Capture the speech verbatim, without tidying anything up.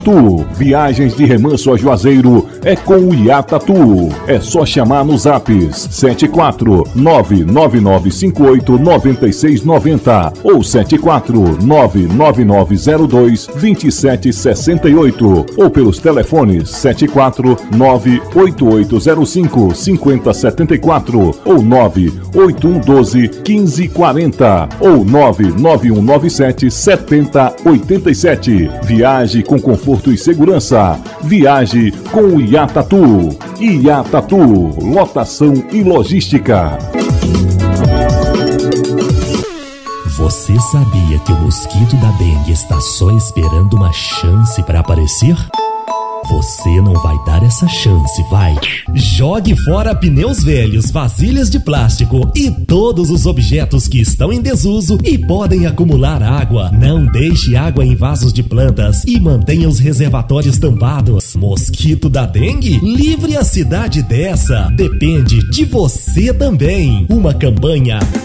Tu, viagens de Remanso a Juazeiro é com o Iatatu. É só chamar nos apps sete quatro nove nove nove cinco oito nove seis nove zero ou sete quatro nove nove nove zero dois dois sete seis oito ou pelos telefones sete quatro nove oito oito zero cinco cinco zero sete quatro ou nove oito um um dois um cinco quatro zero ou nove nove um nove sete sete zero oito sete. Viaje com conforto e segurança. Viaje com o Iatatu. Iatatu, lotação e logística. Você sabia que o mosquito da dengue está só esperando uma chance para aparecer? Você não vai dar essa chance, vai. Jogue fora pneus velhos, vasilhas de plástico e todos os objetos que estão em desuso e podem acumular água. Não deixe água em vasos de plantas e mantenha os reservatórios tampados. Mosquito da dengue? Livre a cidade dessa. Depende de você também. Uma campanha